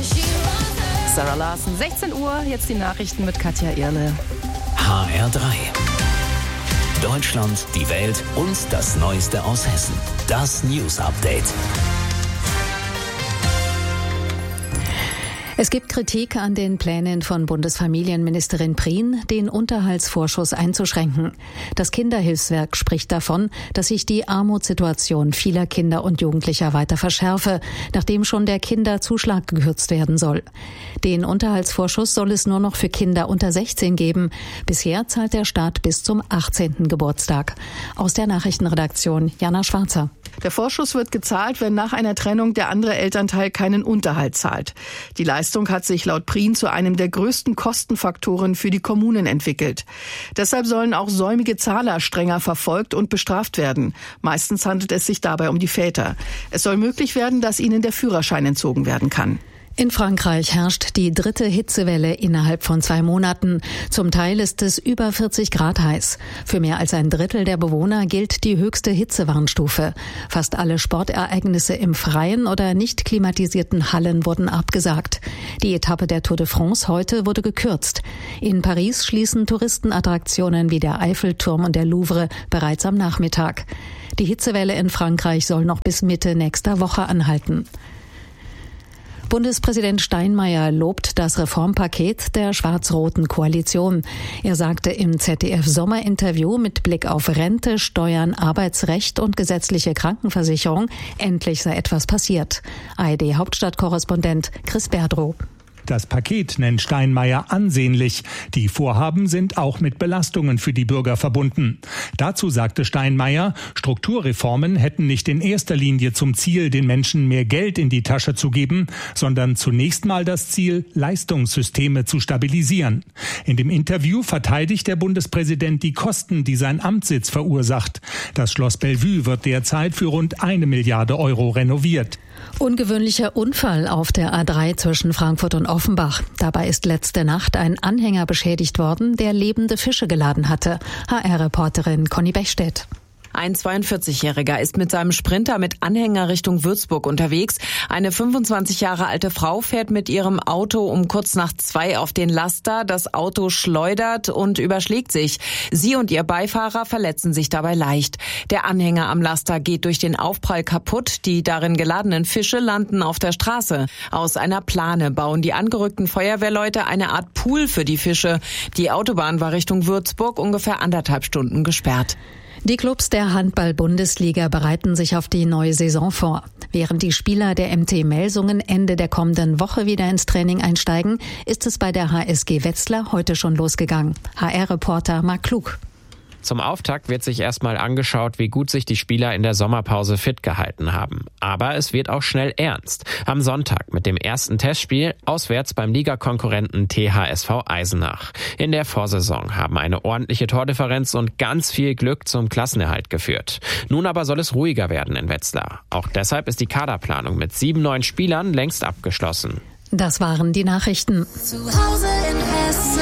Sarah Larsen, 16 Uhr, jetzt die Nachrichten mit Katja Irle. HR3. Deutschland, die Welt und das Neueste aus Hessen. Das News Update. Es gibt Kritik an den Plänen von Bundesfamilienministerin Prien, den Unterhaltsvorschuss einzuschränken. Das Kinderhilfswerk spricht davon, dass sich die Armutssituation vieler Kinder und Jugendlicher weiter verschärfe, nachdem schon der Kinderzuschlag gekürzt werden soll. Den Unterhaltsvorschuss soll es nur noch für Kinder unter 16 geben. Bisher zahlt der Staat bis zum 18. Geburtstag. Aus der Nachrichtenredaktion Jana Schwarzer. Der Vorschuss wird gezahlt, wenn nach einer Trennung der andere Elternteil keinen Unterhalt zahlt. Die Leistung hat sich laut Prien zu einem der größten Kostenfaktoren für die Kommunen entwickelt. Deshalb sollen auch säumige Zahler strenger verfolgt und bestraft werden. Meistens handelt es sich dabei um die Väter. Es soll möglich werden, dass ihnen der Führerschein entzogen werden kann. In Frankreich herrscht die 3. Hitzewelle innerhalb von 2 Monaten. Zum Teil ist es über 40 Grad heiß. Für mehr als ein Drittel der Bewohner gilt die höchste Hitzewarnstufe. Fast alle Sportereignisse im freien oder nicht klimatisierten Hallen wurden abgesagt. Die Etappe der Tour de France heute wurde gekürzt. In Paris schließen Touristenattraktionen wie der Eiffelturm und der Louvre bereits am Nachmittag. Die Hitzewelle in Frankreich soll noch bis Mitte nächster Woche anhalten. Bundespräsident Steinmeier lobt das Reformpaket der schwarz-roten Koalition. Er sagte im ZDF-Sommerinterview mit Blick auf Rente, Steuern, Arbeitsrecht und gesetzliche Krankenversicherung, endlich sei etwas passiert. ARD-Hauptstadtkorrespondent Chris Berdrow. Das Paket nennt Steinmeier ansehnlich. Die Vorhaben sind auch mit Belastungen für die Bürger verbunden. Dazu sagte Steinmeier, Strukturreformen hätten nicht in erster Linie zum Ziel, den Menschen mehr Geld in die Tasche zu geben, sondern zunächst mal das Ziel, Leistungssysteme zu stabilisieren. In dem Interview verteidigt der Bundespräsident die Kosten, die sein Amtssitz verursacht. Das Schloss Bellevue wird derzeit für rund 1 Milliarde Euro renoviert. Ungewöhnlicher Unfall auf der A3 zwischen Frankfurt und Offenbach. Dabei ist letzte Nacht ein Anhänger beschädigt worden, der lebende Fische geladen hatte. HR-Reporterin Conny Bechstedt. Ein 42-Jähriger ist mit seinem Sprinter mit Anhänger Richtung Würzburg unterwegs. Eine 25 Jahre alte Frau fährt mit ihrem Auto um kurz nach 2 auf den Laster. Das Auto schleudert und überschlägt sich. Sie und ihr Beifahrer verletzen sich dabei leicht. Der Anhänger am Laster geht durch den Aufprall kaputt. Die darin geladenen Fische landen auf der Straße. Aus einer Plane bauen die angerückten Feuerwehrleute eine Art Pool für die Fische. Die Autobahn war Richtung Würzburg ungefähr 1,5 Stunden gesperrt. Die Clubs der Handball-Bundesliga bereiten sich auf die neue Saison vor. Während die Spieler der MT Melsungen Ende der kommenden Woche wieder ins Training einsteigen, ist es bei der HSG Wetzlar heute schon losgegangen. HR-Reporter Marc Klug. Zum Auftakt wird sich erstmal angeschaut, wie gut sich die Spieler in der Sommerpause fit gehalten haben. Aber es wird auch schnell ernst. Am Sonntag mit dem ersten Testspiel auswärts beim Ligakonkurrenten THSV Eisenach. In der Vorsaison haben eine ordentliche Tordifferenz und ganz viel Glück zum Klassenerhalt geführt. Nun aber soll es ruhiger werden in Wetzlar. Auch deshalb ist die Kaderplanung mit 7 neuen Spielern längst abgeschlossen. Das waren die Nachrichten. Zu Hause in Hessen.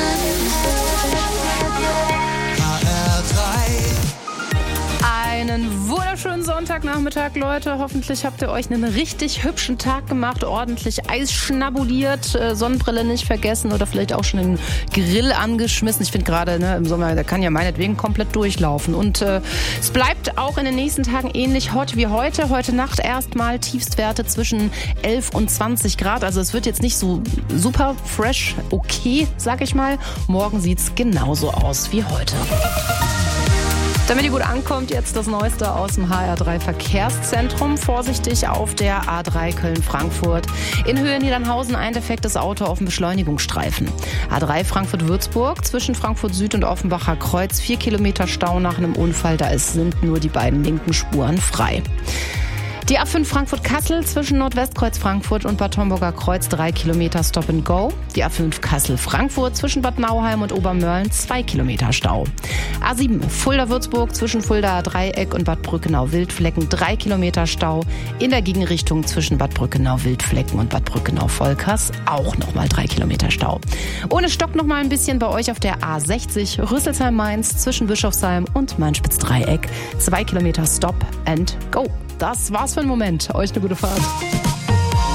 Einen wunderschönen Sonntagnachmittag, Leute. Hoffentlich habt ihr euch einen richtig hübschen Tag gemacht, ordentlich Eis schnabuliert, Sonnenbrille nicht vergessen oder vielleicht auch schon den Grill angeschmissen. Ich finde gerade im Sommer, der kann ja meinetwegen komplett durchlaufen. Und es bleibt auch in den nächsten Tagen ähnlich hot wie heute. Heute Nacht erstmal Tiefstwerte zwischen 11 und 20 Grad. Also es wird jetzt nicht so super fresh, okay, sag ich mal. Morgen sieht's genauso aus wie heute. Damit ihr gut ankommt, jetzt das Neueste aus dem HR3 Verkehrszentrum. Vorsichtig auf der A3 Köln-Frankfurt. In Höhe Niedernhausen ein defektes Auto auf dem Beschleunigungsstreifen. A3 Frankfurt-Würzburg zwischen Frankfurt Süd und Offenbacher Kreuz. 4 Kilometer Stau nach einem Unfall. Da sind nur die beiden linken Spuren frei. Die A5 Frankfurt-Kassel zwischen Nordwestkreuz Frankfurt und Bad Homburger Kreuz 3 Kilometer Stop and Go. Die A5 Kassel-Frankfurt zwischen Bad Nauheim und Obermörlen 2 Kilometer Stau. A7 Fulda-Würzburg zwischen Fuldaer Dreieck und Bad Brückenau-Wildflecken 3 Kilometer Stau. In der Gegenrichtung zwischen Bad Brückenau-Wildflecken und Bad Brückenau-Volkers auch nochmal 3 Kilometer Stau. Ohne Stock nochmal ein bisschen bei euch auf der A60 Rüsselsheim-Mainz zwischen Bischofsheim und Mainspitz-Dreieck 2 Kilometer Stop and Go. Das war's für den Moment. Euch eine gute Fahrt.